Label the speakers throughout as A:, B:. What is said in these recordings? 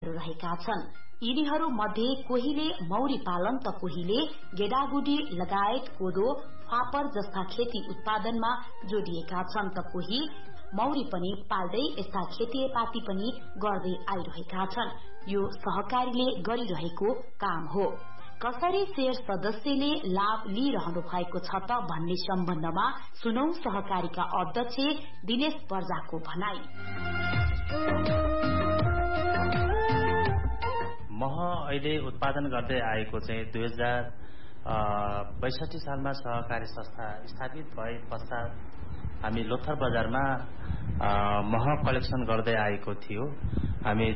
A: रहेका छन्। यिनीहरू मध्ये कोहीले मौरी पालन त कोहीले गेडागुडी लगायत कोदो फापर जस्ता खेती उत्पादनमा जोडिएका छन् त कोही मौरी पनि पाल्दै यस्ता खेतीपाती पनि गर्दै आइरहेका छन्। यो सहकारीले गरिरहेको काम हो। कसरी शेयर सदस्यले लाभ लिइरहनु भएको छ त भन्ने सम्बन्धमा सुनौ सहकारीका अध्यक्ष दिनेश पर्जाको भनाई।
B: मह अहिले उत्पादन गर्दै आएको चाहिँ 2062 सालमा सहकारी संस्था स्थापित भए पश्चात हामी लोथर बजारमा मह कलेक्सन गर्दै आएको थियो। हामी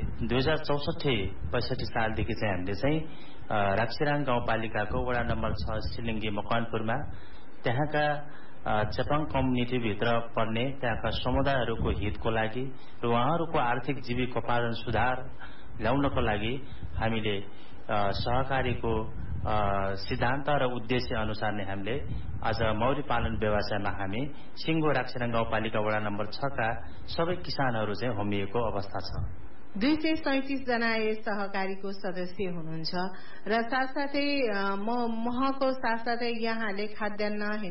B: 2064-65 सालदेखि चाहिँ हामीले चाहिँ राक्सिराङ गाउँपालिकाको वडा नम्बर 6 सिलिङ्गी मकवानपुरमा त्यहाँका चेपाङ कम्युनिटीभित्र पर्ने त्यहाँका समुदायहरूको हितको लागि र उहाँहरूको आर्थिक जीविकोपार्जन सुधार ल्याउनको लागि हामीले सहकारीको सिद्धान्त र उद्देश्य अनुसार नै हामीले आज मौरी पालन व्यवसायमा हामी सिङ्गो राक्सिराङ गाउँपालिका वडा नम्बर 6 का सबै किसानहरू चाहिँ होमिएको अवस्था छ।
C: 237 जना यस सहकारीको सदस्य हुनुहुन्छ र साथसाथै महको साथसाथै यहाँले खाद्यान्न हैन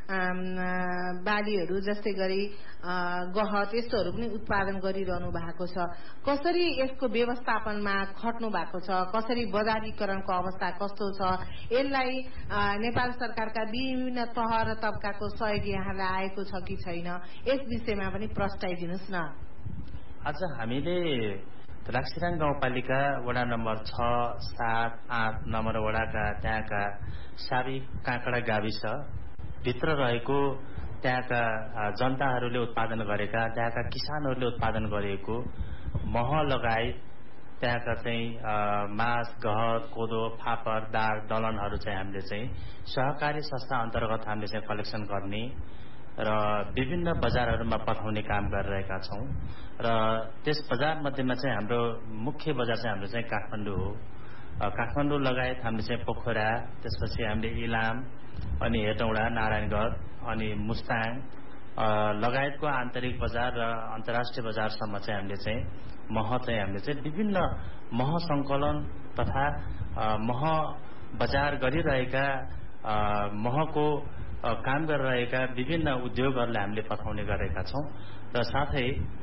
C: बालीहरू जस्तै गरी गहत यस्तोहरू पनि उत्पादन गरिरहनु भएको छ। कसरी यसको व्यवस्थापनमा खट्नु भएको छ, कसरी बजारीकरणको अवस्था कस्तो छ, यसलाई नेपाल सरकारका विभिन्न तह र तबकाको सहयोग यहाँलाई आएको छ कि छैन, यस विषयमा पनि प्रस्ताइदिनुस् न।
B: आज हामीले राक्सिराङ गाउँपालिका वडा नम्बर 6, 7, 8 नम्बर वडाका त्यहाँका साबी काँकडा गाविस भित्र रहेको त्यहाँका जनताहरूले उत्पादन गरेका त्यहाँका किसानहरूले उत्पादन गरेको मह लगायत त्यहाँका चाहिँ मास, गहत, कोदो, फापर, दाग, दलनहरू चाहिँ हामीले चाहिँ सहकारी संस्था अन्तर्गत हामीले चाहिँ कलेक्सन गर्ने र विभिन्न बजारहरूमा पठाउने काम गरिरहेका छौं र त्यस बजार मध्येमा चाहिँ हाम्रो मुख्य बजार चाहिँ हाम्रो चाहिँ काठमाडौँ हो। काठमाडौँ लगायत हामीले चाहिँ पोखरा, त्यसपछि हामीले इलाम अनि हेटौडा, नारायणगढ अनि मुस्ताङ लगायतको आन्तरिक बजार र अन्तर्राष्ट्रिय बजारसम्म चाहिँ हामीले चाहिँ मह चाहिँ हामीले चाहिँ विभिन्न मह संकलन तथा मह बजार गरिरहेका महको काम गरिरहेका विभिन्न उद्योगहरूलाई हामीले पठाउने गरेका छौं र साथै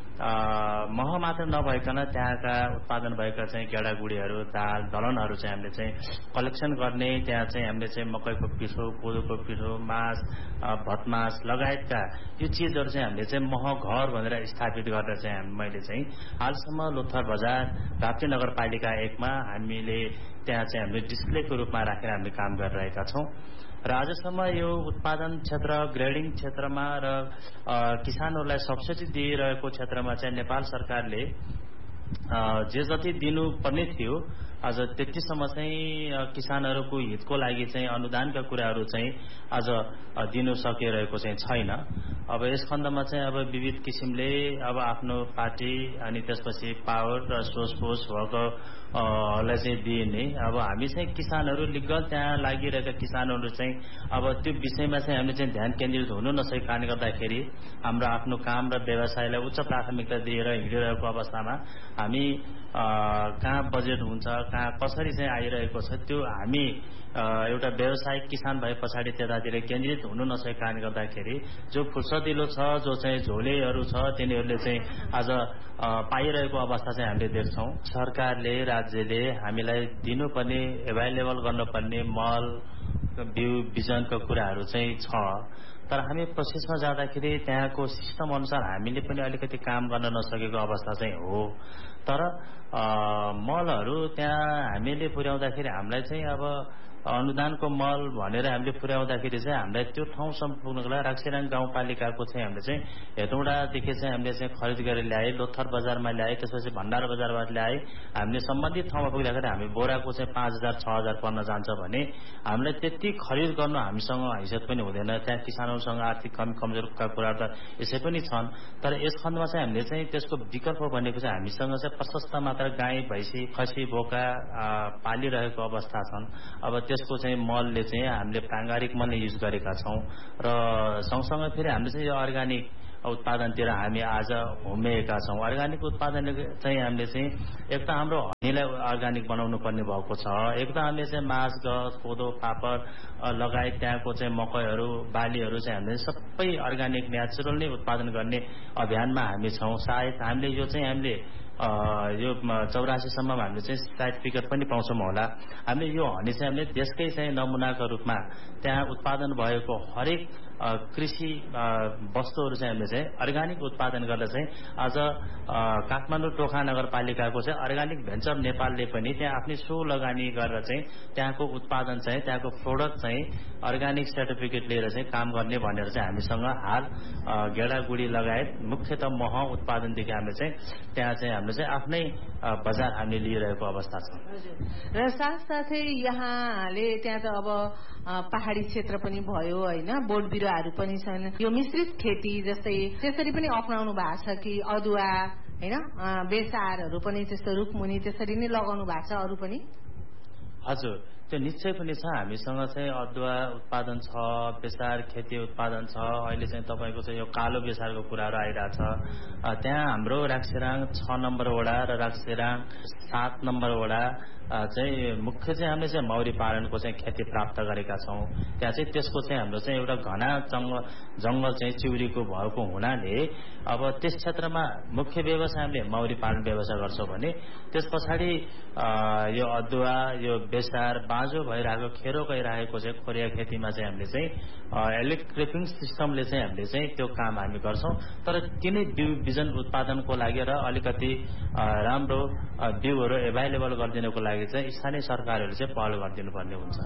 B: मह मात्र नभइकन त्यहाँका उत्पादन भएका चाहिँ गेडागुडीहरू, दाल, दलनहरू चाहिँ हामीले चाहिँ कलेक्सन गर्ने, त्यहाँ चाहिँ हामीले चाहिँ मकैको पिठो, कोदोको पिठो, मास, भतमास लगायतका यो चीजहरू चाहिँ हामीले चाहिँ मह घर भनेर स्थापित गरेर चाहिँ मैले चाहिँ हालसम्म लोथर बजार राप्ती नगरपालिका 1 मा हामीले त्यहाँ चाहिँ हामीले डिस्प्लेको रूपमा राखेर हामीले काम गरिरहेका छौं र आजसम्म यो उत्पादन क्षेत्र, ग्रेडिङ क्षेत्रमा र किसानहरूलाई सब्सिडी दिइरहेको क्षेत्रमा चाहिँ नेपाल सरकारले जे जति दिनुपर्ने थियो आज त्यतिसम्म चाहिँ किसानहरूको हितको लागि चाहिँ अनुदानका कुराहरू चाहिँ आज दिनु सकिरहेको चाहिँ छैन। अब यस खण्डमा चाहिँ अब विविध किसिमले अब आफ्नो पार्टी अनि त्यसपछि पावर र सोर्स भएकोलाई चाहिँ दिइने, अब हामी चाहिँ किसानहरू लिगल त्यहाँ लागिरहेका किसानहरू चाहिँ अब त्यो विषयमा चाहिँ हामीले चाहिँ ध्यान केन्द्रित हुनु नसकेको कारणले गर्दाखेरि हाम्रो आफ्नो काम र व्यवसायलाई उच्च प्राथमिकता दिएर हिँडिरहेको अवस्थामा हामी कहाँ बजेट हुन्छ, कहाँ कसरी चाहिँ आइरहेको छ त्यो हामी एउटा व्यावसायिक किसान भए पछाडि त्यतातिर केन्द्रित हुनु नसकेको कारणले गर्दाखेरि जो फुर्सदिलो छ, जो चाहिँ झोलेहरू छ तिनीहरूले चाहिँ आज पाइरहेको अवस्था चाहिँ हामीले देख्छौं। सरकारले, राज्यले हामीलाई दिनुपर्ने, एभाइलेबल गर्नुपर्ने मल, बिउ, बिजनको कुराहरू चाहिँ छ, तर हामी प्रोसेसमा जाँदाखेरि त्यहाँको सिस्टम अनुसार हामीले पनि अलिकति काम गर्न नसकेको अवस्था चाहिँ हो। तर मलहरू त्यहाँ हामीले पुर्याउँदाखेरि हामीलाई चाहिँ अब अनुदानको मल भनेर हामीले पुर्याउँदाखेरि चाहिँ हामीलाई त्यो ठाउँसम्म पुग्नको लागि राक्सिराङ गाउँपालिकाको चाहिँ हामीले चाहिँ हेटौडादेखि चाहिँ हामीले चाहिँ खरिद गरेर ल्याए, लोथर बजारमा ल्याए, त्यसपछि भण्डार बजारबाट ल्याए। हामीले सम्बन्धित ठाउँमा पुग्दाखेरि हामी बोराको चाहिँ 5000 6000 पर्न जान्छ भने हामीलाई त्यति खरिद गर्नु हामीसँग हैसियत पनि हुँदैन। त्यहाँ किसानहरूसँग आर्थिक कमजोरका कुराहरू त यसै पनि छन्, तर यस खण्डमा चाहिँ हामीले चाहिँ त्यसको विकल्प भनेको चाहिँ हामीसँग चाहिँ प्रशस्त मात्रा गाई, भैँसी, खसी, बोका पालिरहेको अवस्था छन्। अब त्यसको चाहिँ मलले चाहिँ हामीले प्राङ्गारिक मल युज गरेका छौं र सँगसँगै फेरि हामीले चाहिँ यो अर्ग्यानिक उत्पादनतिर हामी आज होमिएका छौँ। अर्ग्यानिक उत्पादन चाहिँ हामीले चाहिँ एक त हाम्रो हनीलाई अर्ग्यानिक बनाउनु पर्ने भएको छ, एक त हामीले चाहिँ मास, गहत, कोदो, फापर लगायत त्यहाँको चाहिँ मकैहरू, बालीहरू चाहिँ हामीले सबै अर्ग्यानिक नेचुरल नै उत्पादन गर्ने अभियानमा हामी छौँ। सायद हामीले यो चाहिँ हामीले यो 84 सम्ममा हामीले चाहिँ सर्टिफिकेट पनि पाउँछौँ होला। हामीले यो हनी चाहिँ हामीले देशकै चाहिँ नमुनाको रूपमा त्यहाँ उत्पादन भएको हरेक कृषि वस्तुहरू चाहिँ हामीले चाहिँ अर्ग्यानिक उत्पादन गरेर चाहिँ आज काठमाडौँ टोखा नगरपालिकाको चाहिँ अर्ग्यानिक भेन्चर नेपालले पनि त्यहाँ आफ्नै सो लगानी गरेर चाहिँ त्यहाँको उत्पादन चाहिँ त्यहाँको प्रोडक्ट चाहिँ अर्ग्यानिक सर्टिफिकेट लिएर चाहिँ काम गर्ने भनेर चाहिँ हामीसँग हाल गेडागुडी लगायत मुख्यतः मह उत्पादनदेखि हामीले चाहिँ त्यहाँ चाहिँ हामीले चाहिँ आफ्नै बजार हामीले लिइरहेको अवस्था छ।
C: र साथसाथै यहाँले त्यहाँ त अब पहाडी क्षेत्र पनि भयो होइन, बोट बिरुवाहरू पनि छन्। यो मिश्रित खेती जस्तै त्यसरी पनि अपनाउनु भएको छ कि अदुवा होइन, बेसारहरू पनि त्यस्तो रुखमुनि त्यसरी नै लगाउनु भएको छ अरू पनि?
B: हजुर, त्यो निश्चय पनि छ। हामीसँग चाहिँ अदुवा उत्पादन छ, बेसार खेती उत्पादन छ। अहिले चाहिँ तपाईँको चाहिँ यो कालो बेसारको कुराहरू आइरहेछ। त्यहाँ हाम्रो राक्सेराङ 6 नम्बर वडा र राक्सेराङ 7 नम्बर वडा चाहिँ मुख्य चाहिँ हामीले चाहिँ मौरी पालनको चाहिँ खेती प्राप्त गरेका छौँ। त्यहाँ चाहिँ त्यसको चाहिँ हाम्रो चाहिँ एउटा घना जङ्गल चाहिँ चिउरीको भएको हुनाले अब त्यस क्षेत्रमा मुख्य व्यवसाय हामीले मौरी पालन व्यवसाय गर्छौँ भने त्यस पछाडि यो अदुवा, यो बेसार, बाँझो भइरहेको खेरो गइरहेको चाहिँ खोरिया खेतीमा चाहिँ हामीले चाहिँ इलेक्ट्रिपिङ सिस्टमले चाहिँ हामीले चाहिँ त्यो काम हामी गर्छौँ। तर तिनै बिजन उत्पादनको लागि र अलिकति राम्रो बिउहरू एभाइलेबल गरिदिनको लागि चाहिँ स्थानीय सरकारहरूले चाहिँ पहल गरिदिनु पर्ने हुन्छ।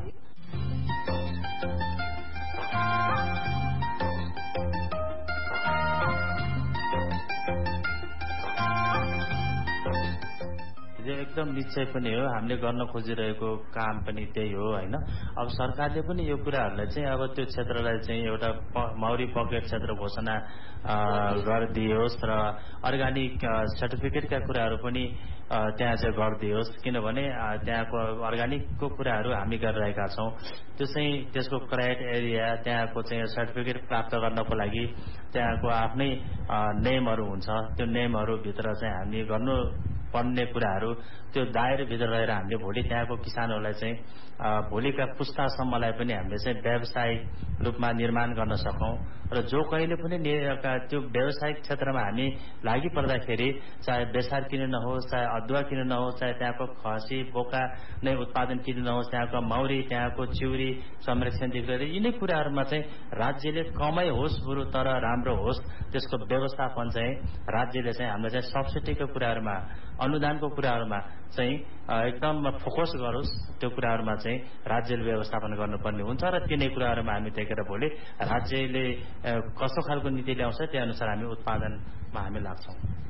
B: एकदम निश्चय पनि हो, हामीले गर्न खोजिरहेको काम पनि त्यही हो होइन। अब सरकारले पनि यो कुराहरूलाई चाहिँ अब त्यो क्षेत्रलाई चाहिँ एउटा मौरी पकेट क्षेत्र घोषणा गरिदियोस् र अर्ग्यानिक सर्टिफिकेटका कुराहरू पनि त्यहाँ चाहिँ गरिदियोस्, किनभने त्यहाँको अर्ग्यानिकको कुराहरू हामी गरिरहेका छौँ। त्यो चाहिँ त्यसको क्राइटेरिया, त्यहाँको चाहिँ सर्टिफिकेट प्राप्त गर्नको लागि त्यहाँको आफ्नै नेमहरू हुन्छ। त्यो नेमहरूभित्र चाहिँ हामी गर्नु पर्ने कुराहरू त्यो दायराभित्र रहेर हामीले भोलि त्यहाँको किसानहरूलाई चाहिँ भोलिका पुस्तासम्मलाई पनि हामीले चाहिँ व्यावसायिक रूपमा निर्माण गर्न सकौँ र जो कहिले पनि त्यो व्यावसायिक क्षेत्रमा हामी लागि पर्दाखेरि चाहे बेसार किन नहोस्, चाहे अदुवा किन नहोस्, चाहे त्यहाँको खसी बोका नै उत्पादन किन नहोस्, त्यहाँको मौरी, त्यहाँको चिउरी संरक्षणदेखि लिएर यिनै कुराहरूमा चाहिँ राज्यले कमै होस् बरु तर राम्रो होस् त्यसको व्यवस्थापन चाहिँ राज्यले चाहिँ हामीलाई चाहिँ सब्सिडीको कुराहरूमा, अनुदानको कुराहरूमा चाहिँ एकदम फोकस गरोस्। त्यो कुराहरूमा चाहिँ राज्यले व्यवस्थापन गर्नुपर्ने हुन्छ र तिनै कुराहरूमा हामी देखेर भोलि राज्यले कस्तो खालको नीति ल्याउँछ त्यही अनुसार हामी उत्पादनमा हामी लाग्छौँ।